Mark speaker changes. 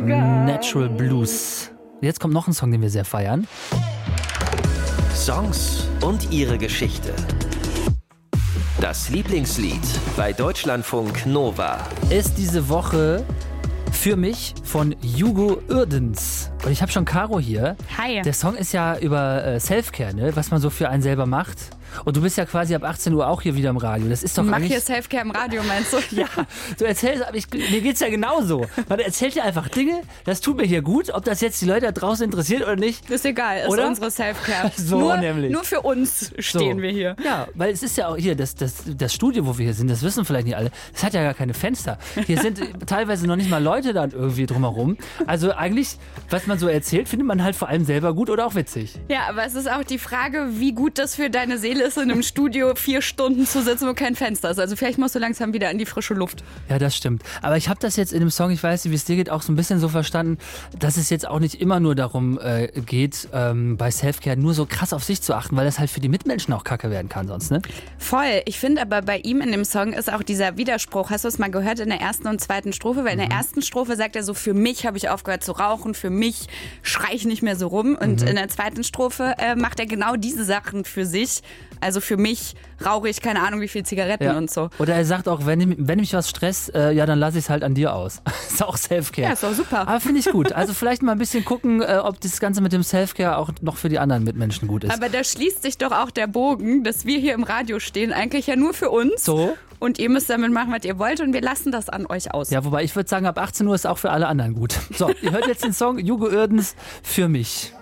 Speaker 1: Natural Blues. Jetzt kommt noch ein Song, den wir sehr feiern.
Speaker 2: Songs und ihre Geschichte. Das Lieblingslied bei Deutschlandfunk Nova.
Speaker 1: Ist diese Woche für mich von Hugo Uerdens. Und ich habe schon Caro hier.
Speaker 3: Hi.
Speaker 1: Der Song ist ja über Selfcare, ne? Was man so für einen selber macht. Und du bist ja quasi ab 18 Uhr auch hier wieder im Radio. Das ist doch
Speaker 3: Mach
Speaker 1: eigentlich...
Speaker 3: hier Selfcare im Radio, meinst du?
Speaker 1: Ja, du erzählst, aber mir geht's ja genauso. Man erzählt dir einfach Dinge, das tut mir hier gut, ob das jetzt die Leute da draußen interessiert oder nicht.
Speaker 3: Ist egal, ist
Speaker 1: oder?
Speaker 3: Unsere Selfcare.
Speaker 1: So nämlich.
Speaker 3: Nur für uns stehen wir hier.
Speaker 1: Ja, weil es ist ja auch hier, das Studio, wo wir hier sind, das wissen vielleicht nicht alle, das hat ja gar keine Fenster. Hier sind teilweise noch nicht mal Leute da irgendwie drumherum. Also eigentlich, was man so erzählt, findet man halt vor allem selber gut oder auch witzig.
Speaker 3: Ja, aber es ist auch die Frage, wie gut das für deine Seele ist, in einem Studio 4 Stunden zu sitzen, wo kein Fenster ist. Also vielleicht musst du langsam wieder an die frische Luft.
Speaker 1: Ja, das stimmt. Aber ich habe das jetzt in dem Song, ich weiß nicht, wie es dir geht, auch so ein bisschen so verstanden, dass es jetzt auch nicht immer nur darum geht, bei Selfcare nur so krass auf sich zu achten, weil das halt für die Mitmenschen auch kacke werden kann sonst, ne?
Speaker 3: Voll. Ich finde aber bei ihm in dem Song ist auch dieser Widerspruch. Hast du es mal gehört in der ersten und zweiten Strophe? Weil in der ersten Strophe sagt er so, für mich habe ich aufgehört zu rauchen, für mich schreie ich nicht mehr so rum. Und in der zweiten Strophe macht er genau diese Sachen für sich. Also für mich rauche ich keine Ahnung wie viel Zigaretten und so.
Speaker 1: Oder er sagt auch, wenn mich was stresst, ja, dann lasse ich es halt an dir aus. Ist auch Selfcare.
Speaker 3: Ja, ist doch super.
Speaker 1: Aber finde ich gut. Also vielleicht mal ein bisschen gucken, ob das Ganze mit dem Selfcare auch noch für die anderen Mitmenschen gut ist.
Speaker 3: Aber da schließt sich doch auch der Bogen, dass wir hier im Radio stehen, eigentlich ja nur für uns.
Speaker 1: So.
Speaker 3: Und ihr müsst damit machen, was ihr wollt und wir lassen das an euch aus.
Speaker 1: Ja, wobei ich würde sagen, ab 18 Uhr ist auch für alle anderen gut. So, ihr hört jetzt den Song Hugo Uerdens für mich.